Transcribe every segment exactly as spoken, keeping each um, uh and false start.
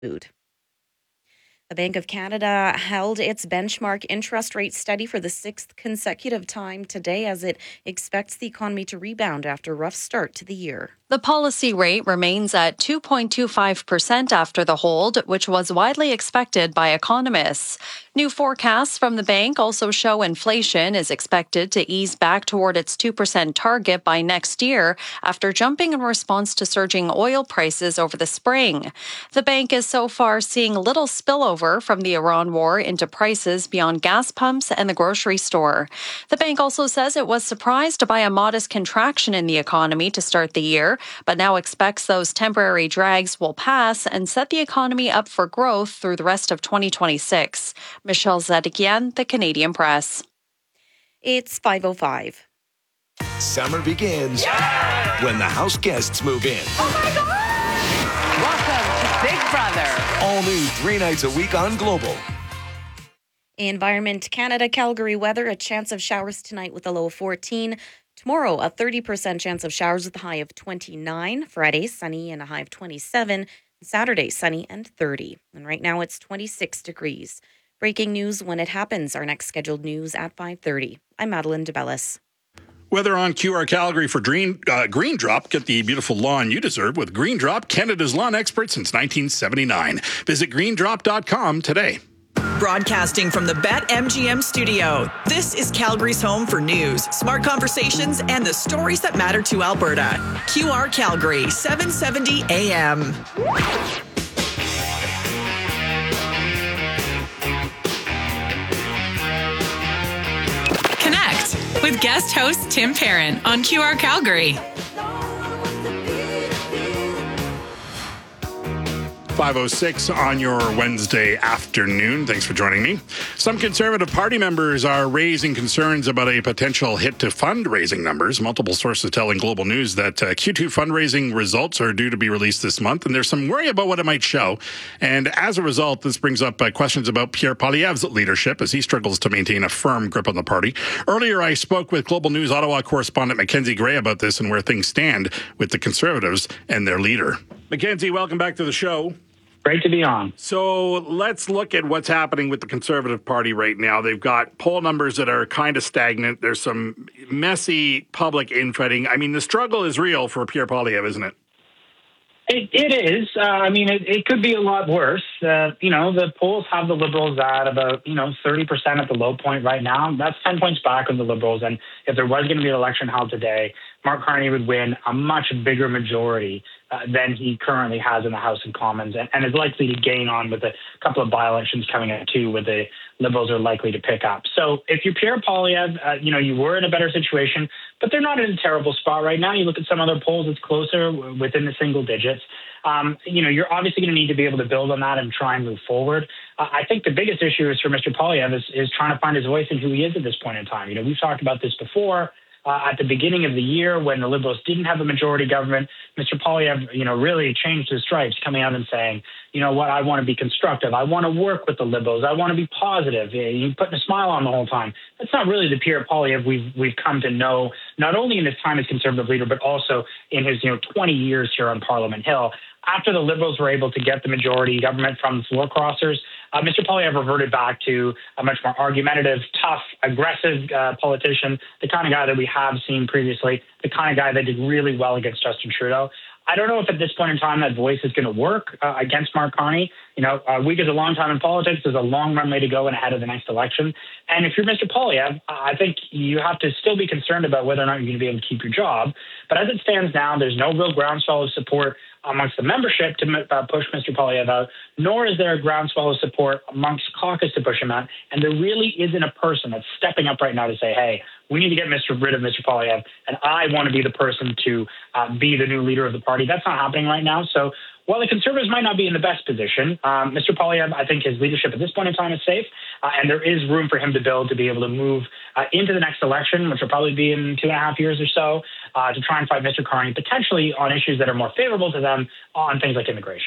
food. The Bank of Canada held its benchmark interest rate steady for the sixth consecutive time today as it expects the economy to rebound after a rough start to the year. The policy rate remains at two point two five percent after the hold, which was widely expected by economists. New forecasts from the bank also show inflation is expected to ease back toward its two percent target by next year after jumping in response to surging oil prices over the spring. The bank is so far seeing little spillover from the Iran war into prices beyond gas pumps and the grocery store. The bank also says it was surprised by a modest contraction in the economy to start the year, but now expects those temporary drags will pass and set the economy up for growth through the rest of twenty twenty-six. Michelle Zedekian, The Canadian Press. It's five oh five. Summer begins yeah! when the house guests move in. Oh my God! Welcome to Big Brother. All new three nights a week on Global. Environment Canada, Calgary weather, a chance of showers tonight with a low of fourteen. Tomorrow, a thirty percent chance of showers with a high of twenty-nine. Friday, sunny and a high of twenty-seven. Saturday, sunny and thirty. And right now, it's twenty-six degrees. Breaking news when it happens. Our next scheduled news at five thirty. I'm Madeline DeBellis. Weather on Q R Calgary for Green, uh, Green Drop. Get the beautiful lawn you deserve with Green Drop, Canada's lawn expert since nineteen seventy-nine. Visit green drop dot com today. Broadcasting from the BetMGM studio, this is Calgary's home for news, smart conversations, and the stories that matter to Alberta. Q R Calgary, seven seventy A M. Connect with guest host Tim Parent on Q R Calgary. five oh six on your Wednesday afternoon. Thanks for joining me. Some Conservative Party members are raising concerns about a potential hit to fundraising numbers. Multiple sources telling Global News that uh, Q two fundraising results are due to be released this month, and there's some worry about what it might show. And as a result, this brings up uh, questions about Pierre Poilievre's leadership as he struggles to maintain a firm grip on the party. Earlier, I spoke with Global News Ottawa correspondent Mackenzie Gray about this and where things stand with the Conservatives and their leader. Mackenzie, welcome back to the show. Great to be on. So let's look at what's happening with the Conservative Party right now. They've got poll numbers that are kind of stagnant. There's some messy public infighting. I mean, the struggle is real for Pierre Poilievre, isn't it? It, it is. Uh, I mean, it, it could be a lot worse. Uh, you know, the polls have the Liberals at about, you know, thirty percent at the low point right now. That's ten points back on the Liberals. And if there was going to be an election held today, Mark Carney would win a much bigger majority uh, than he currently has in the House of Commons, and, and is likely to gain on with a couple of by-elections coming up too, where the Liberals are likely to pick up. So if you're Pierre Poilievre, uh, you know, you were in a better situation, but they're not in a terrible spot right now. You look at some other polls, it's closer within the single digits. Um, you know, you're obviously going to need to be able to build on that and try and move forward. Uh, I think the biggest issue is for Mister Poilievre is, is trying to find his voice and who he is at this point in time. You know, we've talked about this before. Uh, at the beginning of the year, when the Liberals didn't have a majority government, Mister Poilievre, you know, really changed his stripes, coming out and saying, you know what, I want to be constructive. I want to work with the Liberals. I want to be positive. He's putting a smile on the whole time. That's not really the Pierre Poilievre we've we've come to know, not only in his time as Conservative leader, but also in his, you know, twenty years here on Parliament Hill. After the Liberals were able to get the majority government from the floor crossers, uh, Mister Poilievre reverted back to a much more argumentative, tough, aggressive uh, politician, the kind of guy that we have seen previously, the kind of guy that did really well against Justin Trudeau. I don't know if at this point in time that voice is going to work uh, against Mark Carney. You know, a week is a long time in politics. There's a long runway to go and ahead of the next election. And if you're Mister Poilievre, I think you have to still be concerned about whether or not you're going to be able to keep your job. But as it stands now, there's no real groundswell of support amongst the membership to uh, push Mister Poilievre out, nor is there a groundswell of support amongst caucus to push him out. And there really isn't a person that's stepping up right now to say, hey, we need to get Mister rid of Mister Poilievre, and I want to be the person to uh, be the new leader of the party. That's not happening right now. So while the Conservatives might not be in the best position, um, Mister Poilievre, I think his leadership at this point in time is safe, uh, and there is room for him to build to be able to move uh, into the next election, which will probably be in two and a half years or so, uh, to try and fight Mister Carney, potentially on issues that are more favorable to them on things like immigration.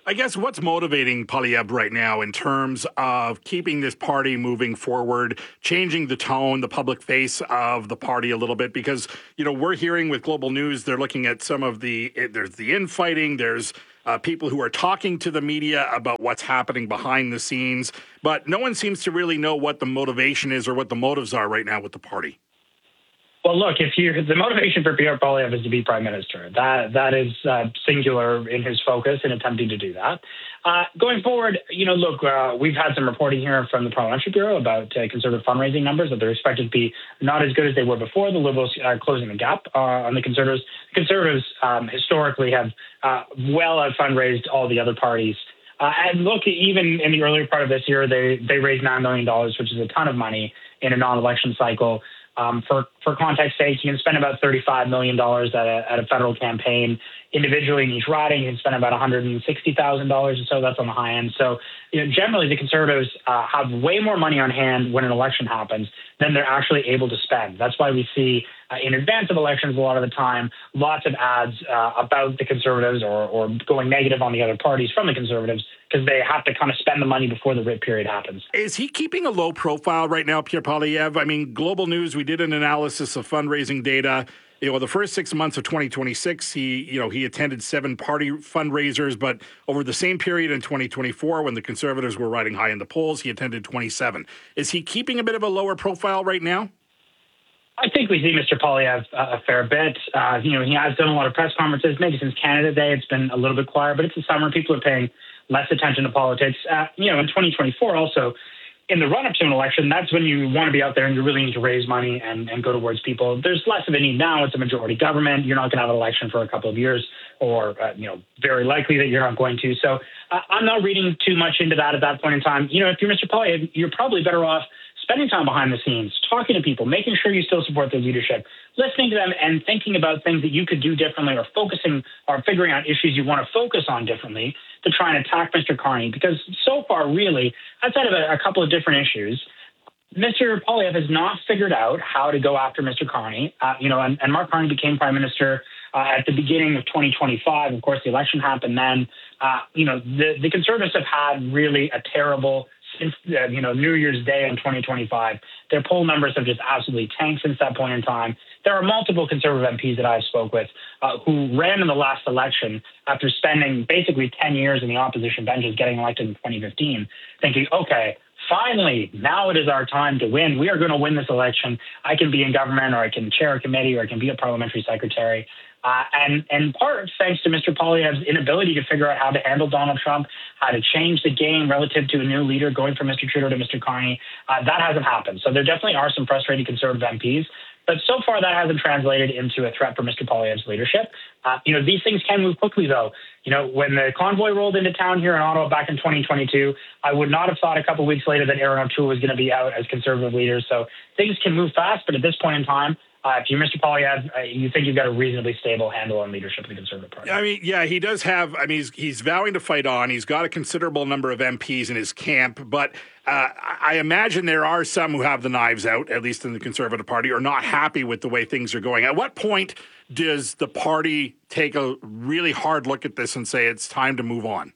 I guess what's motivating Poilievre right now in terms of keeping this party moving forward, changing the tone, the public face of the party a little bit? Because, you know, we're hearing with Global News, they're looking at some of the, there's the infighting, there's uh, people who are talking to the media about what's happening behind the scenes, but no one seems to really know what the motivation is or what the motives are right now with the party. Well, look, if you the motivation for Pierre Poilievre is to be prime minister, that that is uh, singular in his focus in attempting to do that. Uh, going forward, you know, look, uh, we've had some reporting here from the Parliamentary Bureau about uh, Conservative fundraising numbers, that they're expected to be not as good as they were before. The Liberals are closing the gap uh, on the Conservatives. The Conservatives um, historically have uh, well out fundraised all the other parties. Uh, and look, even in the earlier part of this year, they they raised nine million dollars, which is a ton of money in a non-election cycle. Um, for, for context sake, you can spend about thirty-five million dollars at a, at a federal campaign. Individually in each riding, you can spend about one hundred sixty thousand dollars or so. That's on the high end. So, you know, generally, the Conservatives uh, have way more money on hand when an election happens than they're actually able to spend. That's why we see uh, in advance of elections a lot of the time, lots of ads uh, about the Conservatives or, or going negative on the other parties from the Conservatives, because they have to kind of spend the money before the writ period happens. Is he keeping a low profile right now, Pierre Poilievre? I mean, Global News, we did an analysis of fundraising data. You know, the first six months of twenty twenty-six, he, you know, he attended seven party fundraisers, but over the same period in twenty twenty-four, when the Conservatives were riding high in the polls, he attended twenty-seven. Is he keeping a bit of a lower profile right now? I think we see Mister Poilievre uh, a fair bit. Uh, you know, he has done a lot of press conferences. Maybe since Canada Day, it's been a little bit quiet, but it's the summer. People are paying less attention to politics. Uh, you know, in twenty twenty-four also, in the run-up to an election, that's when you want to be out there and you really need to raise money and, and go towards people. There's less of a need now. It's a majority government. You're not going to have an election for a couple of years, or, uh, you know, very likely that you're not going to. So uh, I'm not reading too much into that at that point in time. You know, if you're Mister Poilievre, you're probably better off spending time behind the scenes, talking to people, making sure you still support their leadership, listening to them and thinking about things that you could do differently, or focusing or figuring out issues you want to focus on differently to try and attack Mister Carney. Because so far, really, outside of a, a couple of different issues, Mister Poilievre has not figured out how to go after Mister Carney. Uh, you know, and, and Mark Carney became prime minister uh, at the beginning of twenty twenty-five. Of course, the election happened then. Uh, you know, the, the Conservatives have had really a terrible since, uh, you know, New Year's Day in twenty twenty-five. Their poll numbers have just absolutely tanked since that point in time. There are multiple Conservative M Ps that I've spoke with uh, who ran in the last election after spending basically ten years in the opposition benches, getting elected in twenty fifteen, thinking, okay, finally, now it is our time to win. We are going to win this election. I can be in government, or I can chair a committee, or I can be a parliamentary secretary. Uh, and, and part thanks to Mister Poilievre's inability to figure out how to handle Donald Trump, how to change the game relative to a new leader, going from Mister Trudeau to Mister Carney, uh, that hasn't happened. So there definitely are some frustrated Conservative M Ps. But so far, that hasn't translated into a threat for Mister Poilievre's leadership. Uh, you know, these things can move quickly, though. You know, when the convoy rolled into town here in Ottawa back in twenty twenty-two, I would not have thought a couple of weeks later that Erin O'Toole was going to be out as Conservative leader. So things can move fast, but at this point in time, Uh, if you're Mister Poilievre, uh, you think you've got a reasonably stable handle on leadership of the Conservative Party. I mean, yeah, he does have, I mean, he's, he's vowing to fight on. He's got a considerable number of M Ps in his camp, but uh, I imagine there are some who have the knives out, at least in the Conservative Party, or not happy with the way things are going. At what point does the party take a really hard look at this and say it's time to move on?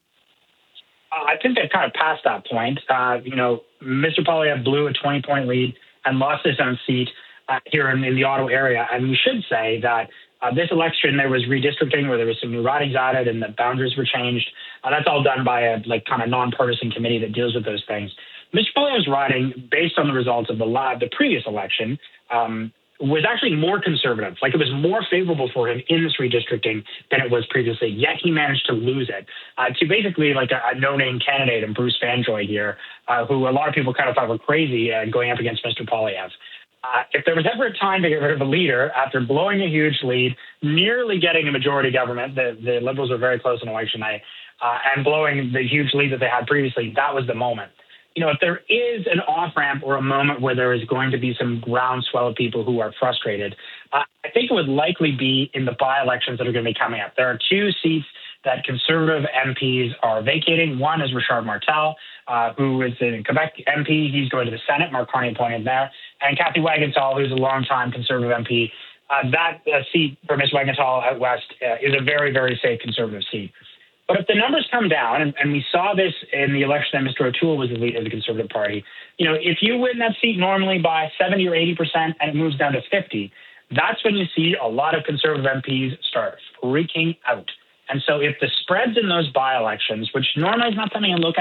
Uh, I think they've kind of passed that point. Uh, you know, Mister Poilievre blew a twenty-point lead and lost his own seat Uh, here in, in the Ottawa area. And we should say that uh, this election, there was redistricting where there was some new ridings added and the boundaries were changed. Uh, that's all done by a like kind of nonpartisan committee that deals with those things. Mister Poilievre's riding, based on the results of the, la- the previous election, um, was actually more conservative. Like, it was more favorable for him in this redistricting than it was previously, yet he managed to lose it uh, to basically like a, a no-name candidate in Bruce Vanjoy here, uh, who a lot of people kind of thought were crazy uh, going up against Mister Poilievre. Uh, if there was ever a time to get rid of a leader after blowing a huge lead, nearly getting a majority government, the, the Liberals were very close on election night, uh, and blowing the huge lead that they had previously, that was the moment. You know, if there is an off-ramp or a moment where there is going to be some groundswell of people who are frustrated, uh, I think it would likely be in the by-elections that are going to be coming up. There are two seats that Conservative M Ps are vacating. One is Richard Martel, uh, who is a Quebec M P. He's going to the Senate. Mark Carney appointed there. And Kathy Wagenthal, who's a longtime Conservative M P. Uh, that uh, seat for Miz Wagenthal out west uh, is a very, very safe Conservative seat. But if the numbers come down, and, and we saw this in the election that Mister O'Toole was the leader of the Conservative Party, you know, if you win that seat normally by seventy or eighty percent and it moves down to fifty, that's when you see a lot of Conservative M Ps start freaking out. And so if the spreads in those by-elections, which normally is not something I look